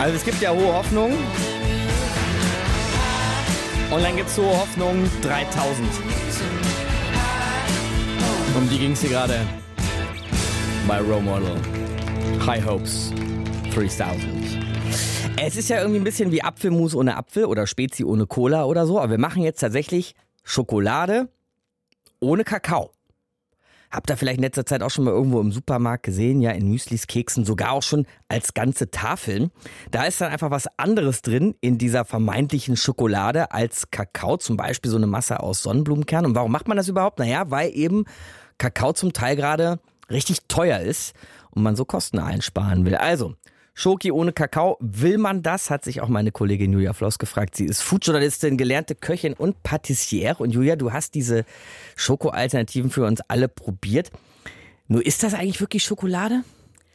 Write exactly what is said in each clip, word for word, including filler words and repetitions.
Also es gibt ja hohe Hoffnung. Und dann gibt es hohe Hoffnung dreitausend. Um die ging es hier gerade bei Role Model. High Hopes dreitausend. Es ist ja irgendwie ein bisschen wie Apfelmus ohne Apfel oder Spezi ohne Cola oder so. Aber wir machen jetzt tatsächlich Schokolade ohne Kakao. Habt ihr vielleicht in letzter Zeit auch schon mal irgendwo im Supermarkt gesehen, ja, in Müslis, Keksen, sogar auch schon als ganze Tafeln. Da ist dann einfach was anderes drin in dieser vermeintlichen Schokolade als Kakao, zum Beispiel so eine Masse aus Sonnenblumenkernen. Und warum macht man das überhaupt? Naja, weil eben Kakao zum Teil gerade richtig teuer ist und man so Kosten einsparen will. Also, Schoki ohne Kakao, will man das? Hat sich auch meine Kollegin Julia Floss gefragt. Sie ist Foodjournalistin, gelernte Köchin und Patissiere. Und Julia, du hast diese Schoko-Alternativen für uns alle probiert. Nur ist das eigentlich wirklich Schokolade?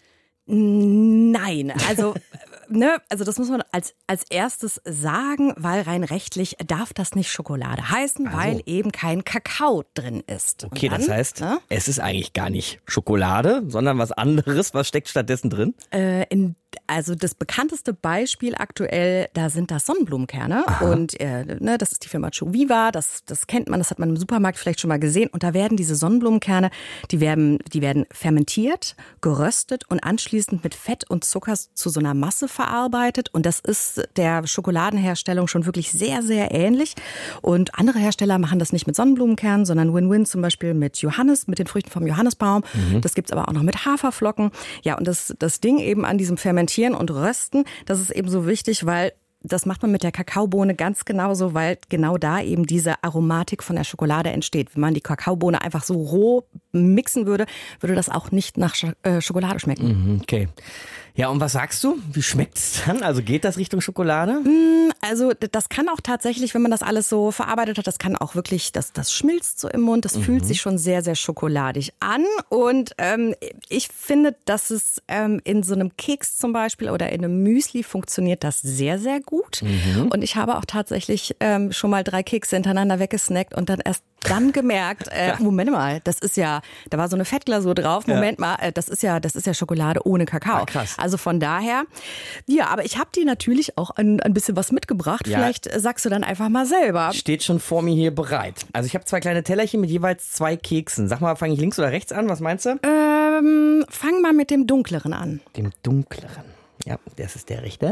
Nein, also ne, also das muss man als als erstes sagen, weil rein rechtlich darf das nicht Schokolade heißen, also, weil eben kein Kakao drin ist. Okay, dann, das heißt, ne? Es ist eigentlich gar nicht Schokolade, sondern was anderes. Was steckt stattdessen drin? Äh, in Also das bekannteste Beispiel aktuell, da sind das Sonnenblumenkerne. Aha. Und äh, ne, das ist die Firma Joviva, das, das kennt man, das hat man im Supermarkt vielleicht schon mal gesehen. Und da werden diese Sonnenblumenkerne, die werden, die werden fermentiert, geröstet und anschließend mit Fett und Zucker zu so einer Masse verarbeitet. Und das ist der Schokoladenherstellung schon wirklich sehr, sehr ähnlich. Und andere Hersteller machen das nicht mit Sonnenblumenkernen, sondern Win-Win zum Beispiel mit Johannis, mit den Früchten vom Johannisbaum. Mhm. Das gibt's aber auch noch mit Haferflocken. Ja, und das, das Ding eben an diesem Fermentieren und Rösten, das ist eben so wichtig, weil das macht man mit der Kakaobohne ganz genauso, weil genau da eben diese Aromatik von der Schokolade entsteht. Wenn man die Kakaobohne einfach so roh mixen würde, würde das auch nicht nach Schokolade schmecken. Okay. Ja, und was sagst du? Wie schmeckt es dann? Also geht das Richtung Schokolade? Also das kann auch tatsächlich, wenn man das alles so verarbeitet hat, das kann auch wirklich, das, das schmilzt so im Mund, das mhm. fühlt sich schon sehr, sehr schokoladig an. Und ähm, ich finde, dass es ähm, in so einem Keks zum Beispiel oder in einem Müsli funktioniert das sehr, sehr gut. Mhm. Und ich habe auch tatsächlich ähm, schon mal drei Kekse hintereinander weggesnackt und dann erst dann gemerkt, äh, Moment mal, das ist ja, da war so eine Fettglasur drauf, Moment ja. mal, äh, das ist ja, das ist ja Schokolade ohne Kakao. Ah, krass. Also von daher, ja, aber ich habe dir natürlich auch ein, ein bisschen was mitgebracht. Ja. Vielleicht sagst du dann einfach mal selber. Steht schon vor mir hier bereit. Also ich habe zwei kleine Tellerchen mit jeweils zwei Keksen. Sag mal, fange ich links oder rechts an? Was meinst du? Ähm, fang mal mit dem dunkleren an. Dem dunkleren. Ja, das ist der rechte.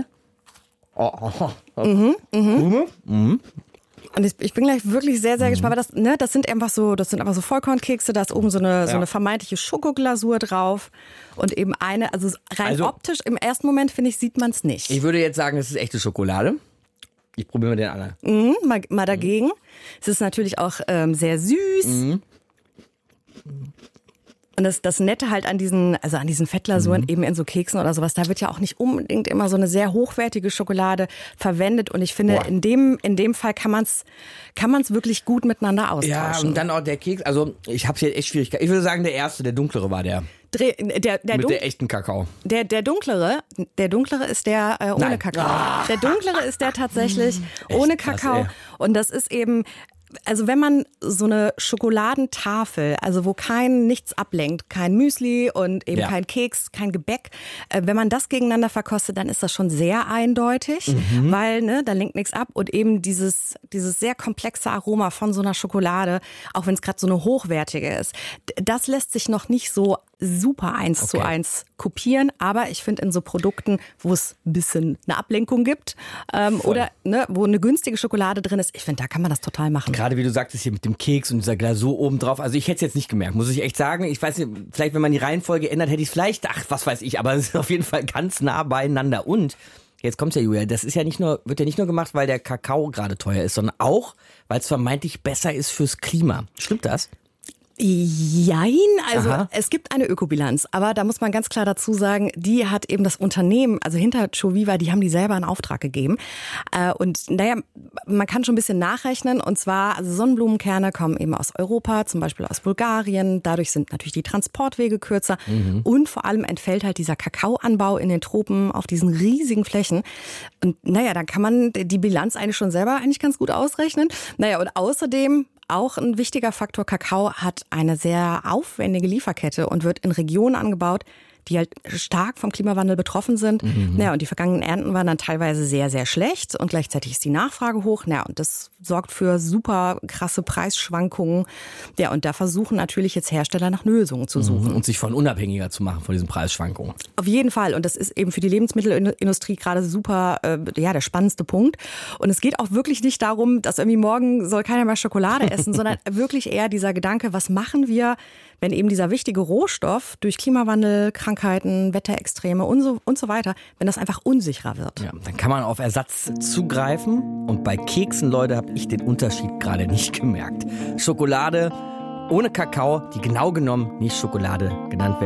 Oh, oh, oh. Mhm, mhm. Mhm. Und ich, ich bin gleich wirklich sehr, sehr mhm. gespannt, weil das, ne, das sind einfach so, das sind einfach so Vollkornkekse, da ist oben so eine, ja. so eine vermeintliche Schokoglasur drauf und eben eine, also rein also, optisch, im ersten Moment, finde ich, sieht man es nicht. Ich würde jetzt sagen, es ist echte Schokolade. Ich probiere mal den anderen. Mhm, mal, mal dagegen. Mhm. Es ist natürlich auch ähm, sehr süß. Mhm. Und das, das Nette halt an diesen, also an diesen Fettglasuren mhm. eben in so Keksen oder sowas, da wird ja auch nicht unbedingt immer so eine sehr hochwertige Schokolade verwendet. Und ich finde, in dem, in dem Fall kann man es kann man's wirklich gut miteinander austauschen. Ja, und dann auch der Keks, also ich habe hier echt Schwierigkeiten. Ich würde sagen, der erste, der dunklere war der. Der, der, der mit Dun- der echten Kakao. Der, der dunklere, der dunklere ist der äh, ohne Nein. Kakao. Ah. Der dunklere ist der tatsächlich ohne Kakao. Krass, und das ist eben, also wenn man so eine Schokoladentafel, also wo kein nichts ablenkt, kein Müsli und eben ja. kein Keks, kein Gebäck, äh, wenn man das gegeneinander verkostet, dann ist das schon sehr eindeutig, mhm. weil ne, da lenkt nichts ab und eben dieses dieses sehr komplexe Aroma von so einer Schokolade, auch wenn es gerade so eine hochwertige ist, das lässt sich noch nicht so super eins okay. zu eins kopieren, aber ich finde in so Produkten, wo es ein bisschen eine Ablenkung gibt ähm, oder ne, wo eine günstige Schokolade drin ist, ich finde, da kann man das total machen. Gerade wie du sagtest hier mit dem Keks und dieser Glasur oben drauf, also ich hätte es jetzt nicht gemerkt, muss ich echt sagen. Ich weiß nicht, vielleicht wenn man die Reihenfolge ändert, hätte ich es vielleicht, ach, was weiß ich, aber es ist auf jeden Fall ganz nah beieinander. Und jetzt kommt's ja, Julia, das ist ja nicht nur, wird ja nicht nur gemacht, weil der Kakao gerade teuer ist, sondern auch, weil es vermeintlich besser ist fürs Klima. Stimmt das? Jein, also Aha. es gibt eine Ökobilanz, aber da muss man ganz klar dazu sagen, die hat eben das Unternehmen, also hinter Joviva, die haben die selber in Auftrag gegeben. Und naja, man kann schon ein bisschen nachrechnen und zwar, also Sonnenblumenkerne kommen eben aus Europa, zum Beispiel aus Bulgarien, dadurch sind natürlich die Transportwege kürzer mhm. und vor allem entfällt halt dieser Kakaoanbau in den Tropen auf diesen riesigen Flächen. Und naja, da kann man die Bilanz eigentlich schon selber eigentlich ganz gut ausrechnen. Naja, und außerdem auch ein wichtiger Faktor, Kakao hat eine sehr aufwendige Lieferkette und wird in Regionen angebaut, die halt stark vom Klimawandel betroffen sind. Mhm. Ja, und die vergangenen Ernten waren dann teilweise sehr, sehr schlecht und gleichzeitig ist die Nachfrage hoch. Ja, und das sorgt für super krasse Preisschwankungen. Ja, und da versuchen natürlich jetzt Hersteller nach Lösungen zu suchen. Mhm. Und sich von unabhängiger zu machen von diesen Preisschwankungen. Auf jeden Fall. Und das ist eben für die Lebensmittelindustrie gerade super, äh, ja, der spannendste Punkt. Und es geht auch wirklich nicht darum, dass irgendwie morgen soll keiner mehr Schokolade essen, sondern wirklich eher dieser Gedanke, was machen wir, wenn eben dieser wichtige Rohstoff durch Klimawandel, Krankheiten, Wetterextreme und so, und so weiter, wenn das einfach unsicherer wird. Ja, dann kann man auf Ersatz zugreifen. Und bei Keksen, Leute, habe ich den Unterschied gerade nicht gemerkt. Schokolade ohne Kakao, die genau genommen nicht Schokolade genannt wird.